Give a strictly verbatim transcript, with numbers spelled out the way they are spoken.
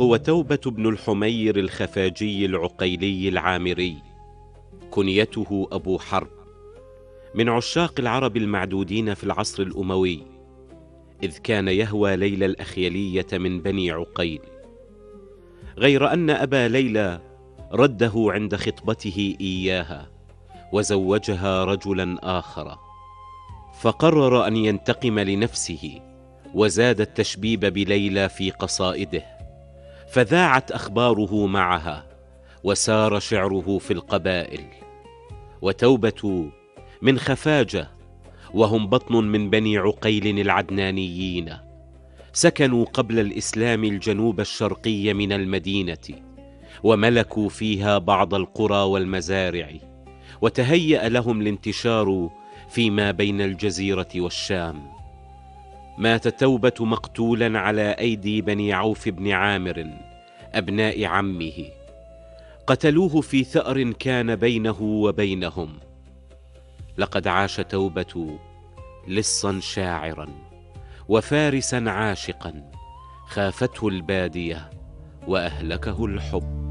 هو توبة بن الحمير الخفاجي العقيلي العامري، كنيته أبو حرب، من عشاق العرب المعدودين في العصر الأموي، إذ كان يهوى ليلى الأخيلية من بني عقيل، غير أن أبا ليلى رده عند خطبته إياها وزوجها رجلا آخر، فقرر أن ينتقم لنفسه، وزاد التشبيب بليلى في قصائده، فذاعت أخباره معها، وسار شعره في القبائل. وتوبة من خفاجة، وهم بطن من بني عقيل العدنانيين، سكنوا قبل الإسلام الجنوب الشرقي من المدينة، وملكوا فيها بعض القرى والمزارع، وتهيأ لهم الانتشار فيما بين الجزيرة والشام. مات توبة مقتولا على أيدي بني عوف بن عامر أبناء عمه، قتلوه في ثأر كان بينه وبينهم. لقد عاش توبة لصا شاعرا وفارسا عاشقا، خافته البادية وأهلكه الحب.